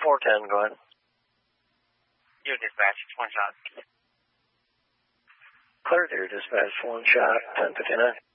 410, go ahead. Your dispatch, it's one shot. Clear to your dispatch, one shot, 1059.